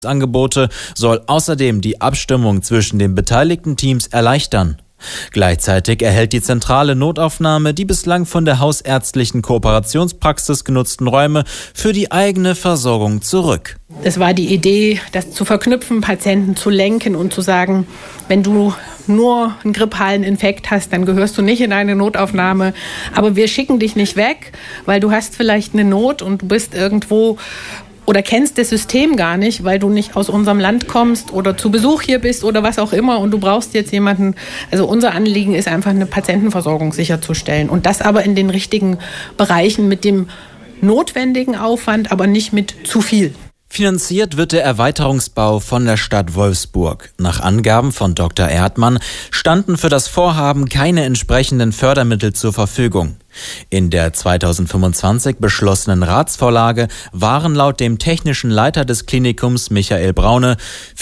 Angebote soll außerdem die Abstimmung zwischen den beteiligten Teams erleichtern. Gleichzeitig erhält die zentrale Notaufnahme die bislang von der hausärztlichen Kooperationspraxis genutzten Räume für die eigene Versorgung zurück. Es war die Idee, das zu verknüpfen, Patienten zu lenken und zu sagen, wenn du nur einen grippalen Infekt hast, dann gehörst du nicht in eine Notaufnahme. Aber wir schicken dich nicht weg, weil du hast vielleicht eine Not und du bist irgendwo oder kennst das System gar nicht, weil du nicht aus unserem Land kommst oder zu Besuch hier bist oder was auch immer und du brauchst jetzt jemanden. Also unser Anliegen ist einfach, eine Patientenversorgung sicherzustellen und das aber in den richtigen Bereichen mit dem notwendigen Aufwand, aber nicht mit zu viel. Finanziert wird der Erweiterungsbau von der Stadt Wolfsburg. Nach Angaben von Dr. Erdmann standen für das Vorhaben keine entsprechenden Fördermittel zur Verfügung. In der 2025 beschlossenen Ratsvorlage waren laut dem technischen Leiter des Klinikums Michael Braune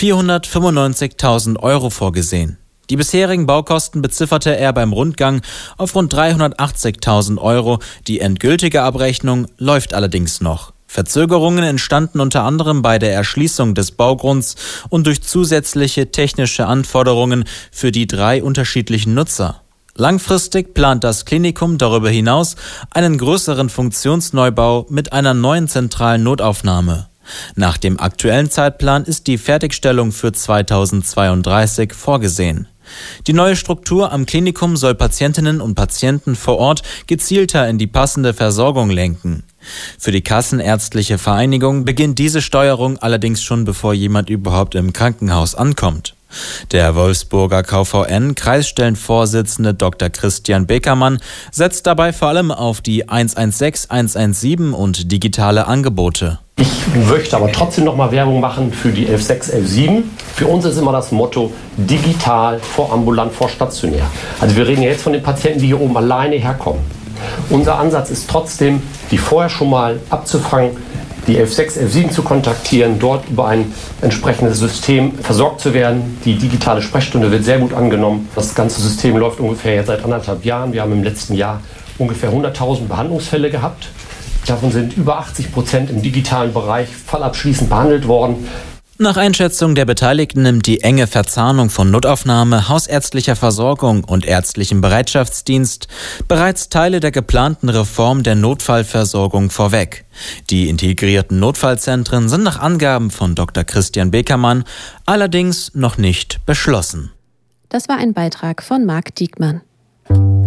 495.000 € vorgesehen. Die bisherigen Baukosten bezifferte er beim Rundgang auf rund 380.000 €. Die endgültige Abrechnung läuft allerdings noch. Verzögerungen entstanden unter anderem bei der Erschließung des Baugrunds und durch zusätzliche technische Anforderungen für die 3 unterschiedlichen Nutzer. Langfristig plant das Klinikum darüber hinaus einen größeren Funktionsneubau mit einer neuen zentralen Notaufnahme. Nach dem aktuellen Zeitplan ist die Fertigstellung für 2032 vorgesehen. Die neue Struktur am Klinikum soll Patientinnen und Patienten vor Ort gezielter in die passende Versorgung lenken. Für die Kassenärztliche Vereinigung beginnt diese Steuerung allerdings schon, bevor jemand überhaupt im Krankenhaus ankommt. Der Wolfsburger KVN-Kreisstellenvorsitzende Dr. Christian Beckermann setzt dabei vor allem auf die 116, 117 und digitale Angebote. Ich möchte aber trotzdem noch mal Werbung machen für die 116, 117. Für uns ist immer das Motto digital vor ambulant vor stationär. Also wir reden jetzt von den Patienten, die hier oben alleine herkommen. Unser Ansatz ist trotzdem, die vorher schon mal abzufangen, die 116, 117 zu kontaktieren, dort über ein entsprechendes System versorgt zu werden. Die digitale Sprechstunde wird sehr gut angenommen. Das ganze System läuft ungefähr jetzt seit 1,5 Jahren. Wir haben im letzten Jahr ungefähr 100.000 Behandlungsfälle gehabt. Davon sind über 80% im digitalen Bereich fallabschließend behandelt worden. Nach Einschätzung der Beteiligten nimmt die enge Verzahnung von Notaufnahme, hausärztlicher Versorgung und ärztlichem Bereitschaftsdienst bereits Teile der geplanten Reform der Notfallversorgung vorweg. Die integrierten Notfallzentren sind nach Angaben von Dr. Christian Beckermann allerdings noch nicht beschlossen. Das war ein Beitrag von Marc Diekmann.